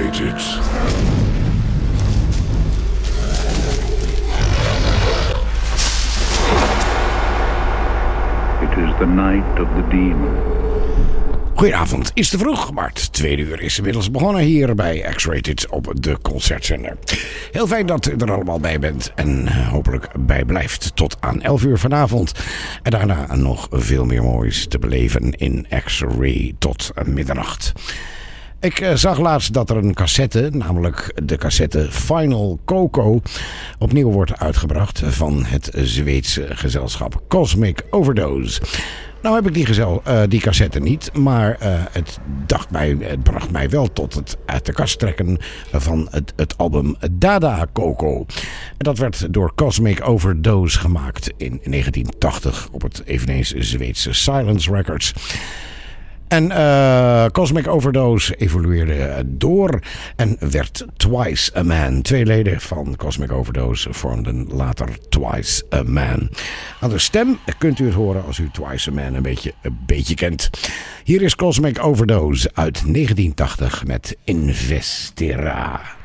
X-Rated. It is the night of the demon. Goedenavond, is te vroeg, maar het tweede uur is inmiddels begonnen hier bij X-Rated op de Concertzender. Heel fijn dat u er allemaal bij bent en hopelijk bij blijft tot aan 11 uur vanavond. En daarna nog veel meer moois te beleven in X-Ray tot middernacht. Ik zag laatst dat er een cassette, namelijk de cassette Final Coco, opnieuw wordt uitgebracht van het Zweedse gezelschap Cosmic Overdose. Nou heb ik die cassette niet, maar het bracht mij wel tot het uit de kast trekken van het album Dada Coco. En dat werd door Cosmic Overdose gemaakt in 1980 op het eveneens Zweedse Silence Records. En Cosmic Overdose evolueerde door en werd Twice a Man. 2 leden van Cosmic Overdose vormden later Twice a Man. Aan de stem kunt u het horen als u Twice a Man een beetje kent. Hier is Cosmic Overdose uit 1980 met Investira.